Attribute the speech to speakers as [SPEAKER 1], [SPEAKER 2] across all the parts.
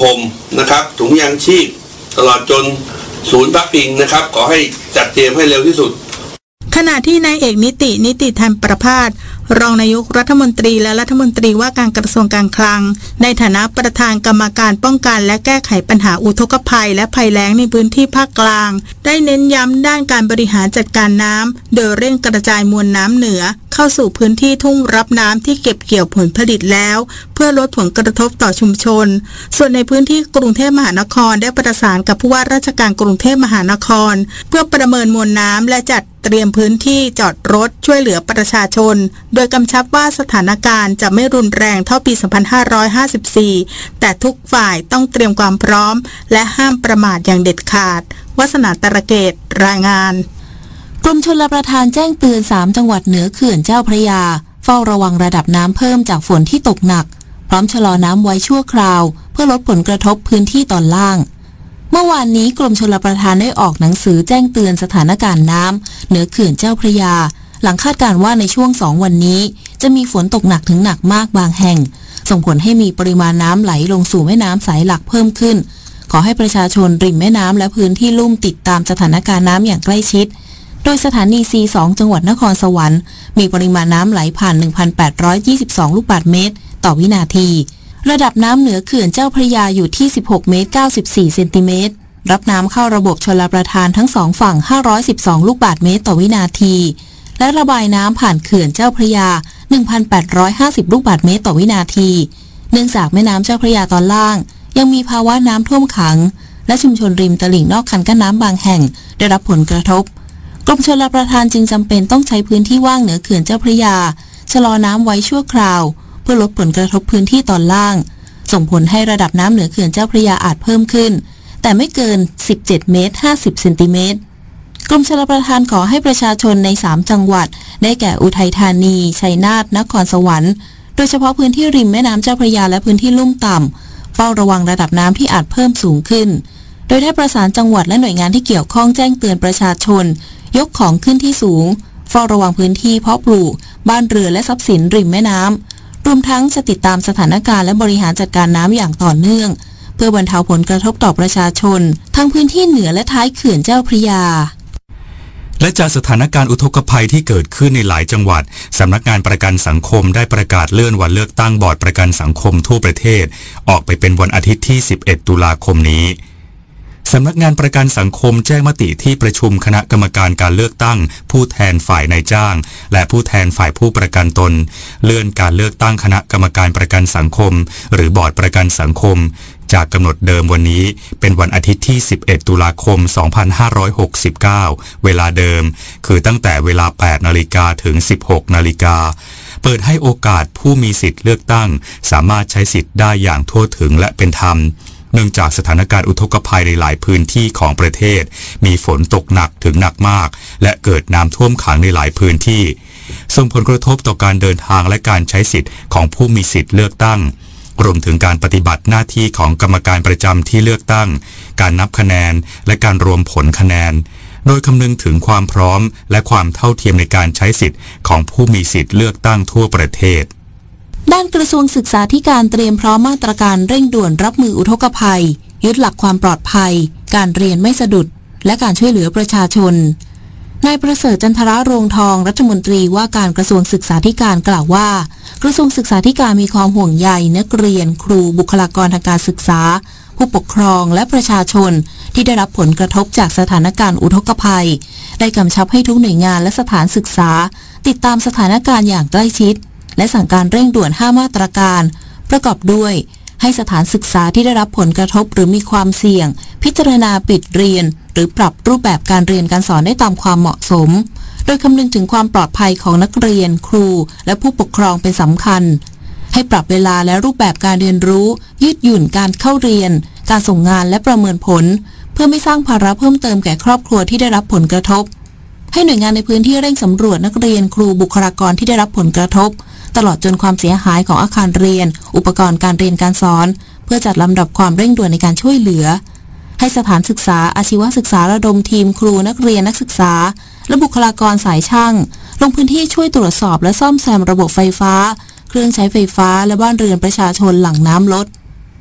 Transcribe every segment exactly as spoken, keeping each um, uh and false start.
[SPEAKER 1] คมนะครับถุงยางชีพตลอดจนศูนย์พักพิงนะครับขอให้จัดเตรียมให้เร็วที่สุด
[SPEAKER 2] ขณะที่นายเอกนิตินิติธรรมประภาสรองนายกรัฐมนตรีและรัฐมนตรีว่าการกระทรวงการคลังในฐานะประธานกรรมการป้องกันและแก้ไขปัญหาอุทกภัยและภัยแล้งในพื้นที่ภาคกลางได้เน้นย้ำด้านการบริหารจัดการน้ำโดยเร่งกระจายมวลน้ำเหนือเข้าสู่พื้นที่ทุ่งรับน้ำที่เก็บเกี่ยวผลผลิตแล้วเพื่อลดผลกระทบต่อชุมชนส่วนในพื้นที่กรุงเทพมหานครได้ประสานกับผู้ว่าราชการกรุงเทพมหานครเพื่อประเมินมวลน้ำและจัดเตรียมพื้นที่จอดรถช่วยเหลือประชาชนโดยกำชับว่าสถานการณ์จะไม่รุนแรงเท่าปี สองพันห้าร้อยห้าสิบสี่ แต่ทุกฝ่ายต้องเตรียมความพร้อมและห้ามประมาทอย่างเด็ดขาดวสนาตระเกตรายงาน
[SPEAKER 3] กรมชลประทานแจ้งเตือนสามจังหวัดเหนือเขื่อนเจ้าพระยาเฝ้าระวังระดับน้ำเพิ่มจากฝนที่ตกหนักพร้อมชะลอน้ำไว้ชั่วคราวเพื่อลดผลกระทบพื้นที่ตอนล่างเมื่อวานนี้กรมชลประทานได้ออกหนังสือแจ้งเตือนสถานการณ์น้ำเหนือเขื่อนเจ้าพระยาหลังคาดการณ์ว่าในช่วงสองวันนี้จะมีฝนตกหนักถึงหนักมากบางแห่งส่งผลให้มีปริมาณน้ำไหลลงสู่แม่น้ำสายหลักเพิ่มขึ้นขอให้ประชาชนริมแม่น้ำและพื้นที่ลุ่มติดตามสถานการณ์น้ำอย่างใกล้ชิดโดยสถานี ซี สอง จังหวัดนครสวรรค์มีปริมาณน้ำไหลผ่าน หนึ่งพันแปดร้อยยี่สิบสอง ลูกบาศก์เมตรต่อวินาทีระดับน้ำเหนือเขื่อนเจ้าพระยาอยู่ที่สิบหกเมตรเก้าสิบสี่เซนติเมตรรับน้ำเข้าระบบชลประทานทั้งสองฝั่งห้าร้อยสิบสองลูกบาศก์เมตรต่อวินาทีและระบายน้ำผ่านเขื่อนเจ้าพระยา หนึ่งพันแปดร้อยห้าสิบ ลูกบาศก์เมตรต่อวินาทีเนื่องจากแม่น้ำเจ้าพระยาตอนล่างยังมีภาวะน้ำท่วมขังและชุมชนริมตลิ่งนอกคันกั้นน้ำบางแห่งได้รับผลกระทบกรมชลประทานจึงจำเป็นต้องใช้พื้นที่ว่างเหนือเขื่อนเจ้าพระยาชะลอน้ำไว้ชั่วคราวเพื่อลดผลกระทบพื้นที่ตอนล่างส่งผลให้ระดับน้ำเหนือเขื่อนเจ้าพระยาอาจเพิ่มขึ้นแต่ไม่เกินสิบเจ็ดเมตรห้าสิบเซนติเมตรกรมชลประทานขอให้ประชาชนในสามจังหวัดได้แก่อุทัยธานีชัยนาทนครสวรรค์โดยเฉพาะพื้นที่ริมแม่น้ำเจ้าพระยาและพื้นที่ลุ่มต่ำเฝ้าระวังระดับน้ำที่อาจเพิ่มสูงขึ้นโดยได้ประสานจังหวัดและหน่วยงานที่เกี่ยวข้องแจ้งเตือนประชาชนยกของขึ้นที่สูงเฝ้าระวังพื้นที่เพาะปลูกบ้านเรือนและทรัพย์สินริมแม่น้ำรวมทั้งจะติดตามสถานการณ์และบริหารจัดการน้ำอย่างต่อเนื่องเพื่อบรรเทาผลกระทบต่อประชาชนทั้งพื้นที่เหนือและท้ายเขื่อนเจ้าพระยา
[SPEAKER 4] และจากสถานการณ์อุทกภัยที่เกิดขึ้นในหลายจังหวัดสำนักงานประกันสังคมได้ประกาศเลื่อนวันเลือกตั้งบอร์ดประกันสังคมทั่วประเทศออกไปเป็นวันอาทิตย์ที่สิบเอ็ดตุลาคมนี้สำนักงานประกันสังคมแจ้งมติที่ประชุมคณะกรรมการการเลือกตั้งผู้แทนฝ่ายนายจ้างและผู้แทนฝ่ายผู้ประกันตนเลื่อนการเลือกตั้งคณะกรรมการประกันสังคมหรือบอร์ดประกันสังคมจากกำหนดเดิมวันนี้เป็นวันอาทิตย์ที่สิบเอ็ดตุลาคมสองพันห้าร้อยหกสิบเก้าเวลาเดิมคือตั้งแต่เวลา แปดนาฬิกา ถึง สิบหกนาฬิกาเปิดให้โอกาสผู้มีสิทธิ์เลือกตั้งสามารถใช้สิทธิ์ได้อย่างทั่วถึงและเป็นธรรมเนื่องจากสถานการณ์อุทกภัยในหลายพื้นที่ของประเทศมีฝนตกหนักถึงหนักมากและเกิดน้ำท่วมขังในหลายพื้นที่ส่งผลกระทบต่อการเดินทางและการใช้สิทธิ์ของผู้มีสิทธิ์เลือกตั้งรวมถึงการปฏิบัติหน้าที่ของกรรมการประจำที่เลือกตั้งการนับคะแนนและการรวมผลคะแนนโดยคำนึงถึงความพร้อมและความเท่าเทียมในการใช้สิทธิ์ของผู้มีสิทธิ์เลือกตั้งทั่วประเทศ
[SPEAKER 3] ด้านกระทรวงศึกษาธิการเตรียมพร้อมมาตรการเร่งด่วนรับมืออุทกภัยยึดหลักความปลอดภัยการเรียนไม่สะดุดและการช่วยเหลือประชาชนนายประเสริฐจันทระโรงทองรัฐมนตรีว่าการกระทรวงศึกษาธิการกล่าวว่ากระทรวงศึกษาธิการมีความห่วงใยนักเรียนครูบุคลากรทางการศึกษาผู้ปกครองและประชาชนที่ได้รับผลกระทบจากสถานการณ์อุทกภัยได้กำชับให้ทุกหน่วยงานและสถานศึกษาติดตามสถานการณ์อย่างใกล้ชิดและสั่งการเร่งด่วนห้ามาตรการประกอบด้วยให้สถานศึกษาที่ได้รับผลกระทบหรือมีความเสี่ยงพิจารณาปิดเรียนหรือปรับรูปแบบการเรียนการสอนได้ตามความเหมาะสมโดยคำนึงถึงความปลอดภัยของนักเรียนครูและผู้ปกครองเป็นสำคัญให้ปรับเวลาและรูปแบบการเรียนรู้ยืดหยุ่นการเข้าเรียนการส่งงานและประเมินผลเพื่อไม่สร้างภาระเพิ่มเติมแก่ครอบครัวที่ได้รับผลกระทบให้หน่วยงานในพื้นที่เร่งสำรวจนักเรียนครูบุคลากรที่ได้รับผลกระทบตลอดจนความเสียหายของอาคารเรียนอุปกรณ์การเรียนการสอนเพื่อจัดลำดับความเร่งด่วนในการช่วยเหลือให้สถานศึกษาอาชีวศึกษาระดมทีมครูนักเรียนนักศึกษาและบุคลากรสายช่างลงพื้นที่ช่วยตรวจสอบและซ่อมแซมระบบไฟฟ้าเครื่องใช้ไฟฟ้าและบ้านเรือนประชาชนหลังน้ำลด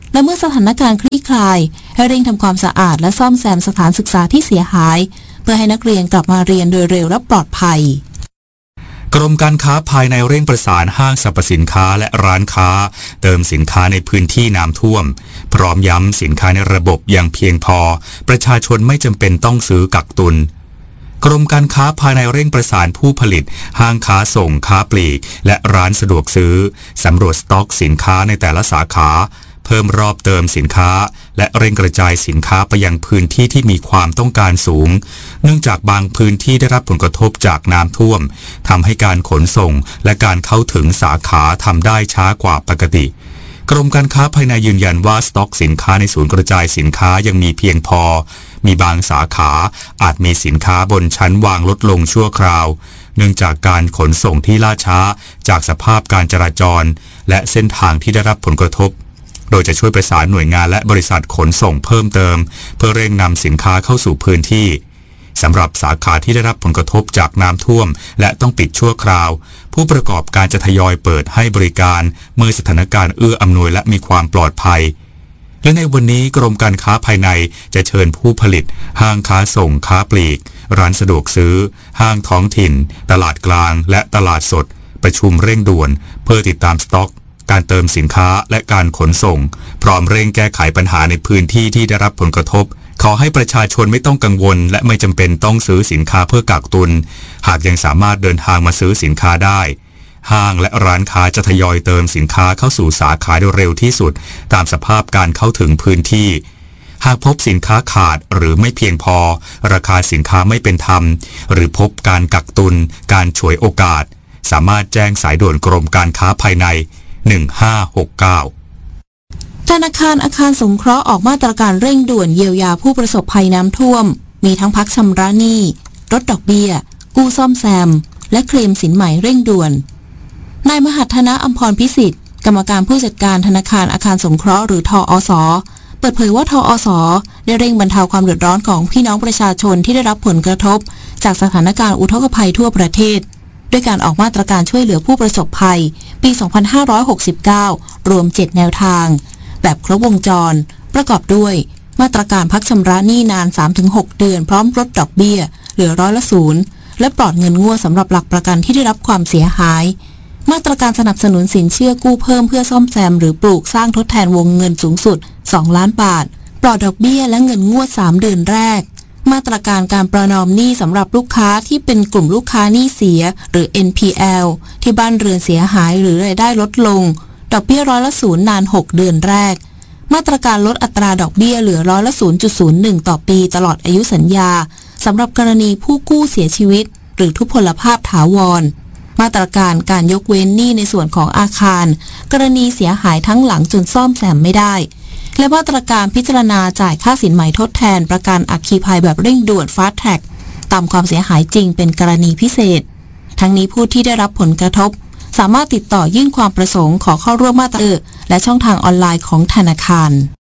[SPEAKER 3] และเมื่อสถานการณ์คลี่คลายให้เร่งทำความสะอาดและซ่อมแซมสถานศึกษาที่เสียหายเพื่อให้นักเรียนกลับมาเรียนโดยเร็วและปลอดภัย
[SPEAKER 4] กรมการค้าภายในเร่งประสานห้างสรรพสินค้าและร้านค้าเติมสินค้าในพื้นที่น้ำท่วมพร้อมย้ำสินค้าในระบบอย่างเพียงพอประชาชนไม่จำเป็นต้องซื้อกักตุนกรมการค้าภายในเร่งประสานผู้ผลิตห้างค้าส่งค้าปลีกและร้านสะดวกซื้อสำรวจสต็อกสินค้าในแต่ละสาขาเพิ่มรอบเติมสินค้าและเร่งกระจายสินค้าไปยังพื้นที่ที่มีความต้องการสูงเนื่องจากบางพื้นที่ได้รับผลกระทบจากน้ำท่วมทำให้การขนส่งและการเข้าถึงสาขาทำได้ช้ากว่าปกติกรมการค้าภายในยืนยันว่าสต็อกสินค้าในศูนย์กระจายสินค้ายังมีเพียงพอมีบางสาขาอาจมีสินค้าบนชั้นวางลดลงชั่วคราวเนื่องจากการขนส่งที่ล่าช้าจากสภาพการจราจรและเส้นทางที่ได้รับผลกระทบโดยจะช่วยประสานหน่วยงานและบริษัทขนส่งเพิ่มเติมเพื่อเร่งนำสินค้าเข้าสู่พื้นที่สำหรับสาขาที่ได้รับผลกระทบจากน้ำท่วมและต้องปิดชั่วคราวผู้ประกอบการจะทยอยเปิดให้บริการเมื่อสถานการณ์เอื้ออำนวยและมีความปลอดภัยและในวันนี้กรมการค้าภายในจะเชิญผู้ผลิตห้างค้าส่งค้าปลีกร้านสะดวกซื้อห้างท้องถิ่นตลาดกลางและตลาดสดประชุมเร่งด่วนเพื่อติดตามสต็อกการเติมสินค้าและการขนส่งพร้อมเร่งแก้ไขปัญหาในพื้นที่ที่ได้รับผลกระทบขอให้ประชาชนไม่ต้องกังวลและไม่จำเป็นต้องซื้อสินค้าเพื่อกักตุนหากยังสามารถเดินทางมาซื้อสินค้าได้ห้างและร้านค้าจะทยอยเติมสินค้าเข้าสู่สาขาโดยเร็วที่สุดตามสภาพการเข้าถึงพื้นที่หากพบสินค้าขาดหรือไม่เพียงพอราคาสินค้าไม่เป็นธรรมหรือพบการกักตุนการฉวยโอกาสสามารถแจ้งสายด่วนกรมการค้าภายในหนึ่งห้าหกเก้า
[SPEAKER 3] ธนาคารอาคารสงเคราะห์ออกมาตรการเร่งด่วนเยียวยาผู้ประสบภัยน้ำท่วมมีทั้งพักชำระหนี้ลดดอกเบี้ยกู้ซ่อมแซมและเคลมสินใหม่เร่งด่วนนายมหัฒนะอำพรพิสิทธิ์กรรมการผู้จัดการธนาคารอาคารสงเคราะห์หรือทอส.เปิดเผยว่าทอส.ได้เร่งบรรเทาความเดือดร้อนของพี่น้องประชาชนที่ได้รับผลกระทบจากสถานการณ์อุทกภัยทั่วประเทศด้วยการออกมาตรการช่วยเหลือผู้ประสบภัยปี สองพันห้าร้อยหกสิบเก้า รวม เจ็ด แนวทางแบบครบวงจรประกอบด้วยมาตรการพักชำระหนี้นาน สามถึงหก เดือนพร้อมลดดอกเบี้ยเหลือร้อยละศูนย์และปลอดเงินงวดสำหรับหลักประกันที่ได้รับความเสียหายมาตรการสนับสนุนสินเชื่อกู้เพิ่มเพื่อซ่อมแซมหรือปลูกสร้างทดแทนวงเงินสูงสุดสองล้านบาทปลอดดอกเบี้ยและเงินงวดสามเดือนแรกมาตรการการประนอมหนี้สำหรับลูกค้าที่เป็นกลุ่มลูกค้าหนี้เสียหรือ เอ็น พี แอล ที่บ้านเรือนเสียหายหรือรายได้ลดลงดอกเบี้ยร้อยละศูนย์นานหกเดือนแรกมาตรการลดอัตราดอกเบี้ยเหลือร้อยละ ศูนย์จุดศูนย์หนึ่ง ต่อปีตลอดอายุสัญญาสำหรับกรณีผู้กู้เสียชีวิตหรือทุพพลภาพถาวรมาตรการการยกเว้นหนี้ในส่วนของอาคารกรณีเสียหายทั้งหลังจนซ่อมแซมไม่ได้และมาตรการพิจารณาจ่ายค่าสินไหมทดแทนประกันอัคคีภัยแบบเร่งด่วน Fast Track ตามความเสียหายจริงเป็นกรณีพิเศษทั้งนี้ผู้ที่ได้รับผลกระทบสามารถติดต่อยื่นความประสงค์ขอเข้าร่วมมาตรการและช่องทางออนไลน์ของธนาคาร